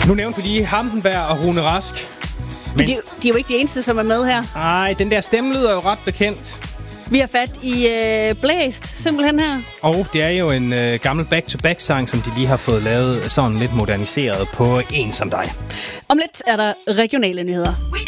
Nu nævnte vi lige Hampenberg og Rune Rask. Men de er jo ikke de eneste, som er med her. Nej, den der stemme lyder jo ret bekendt. Vi har fat i Blæst, simpelthen her. Og det er jo en gammel back-to-back-sang, som de lige har fået lavet sådan lidt moderniseret på En som dig. Om lidt er der regionale nyheder.